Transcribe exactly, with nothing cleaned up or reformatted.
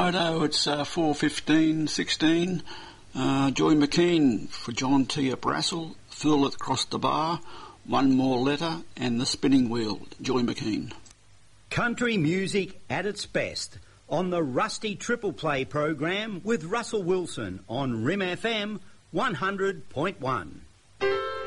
Righto, it's uh, four fifteen sixteen. Uh, Joy McKean for John T. at Brassel, Phil at Cross the Bar, One More Letter, and The Spinning Wheel. Joy McKean. Country music at its best on the Rusty Triple Play program with Russell Wilson on R I M F M one hundred point one.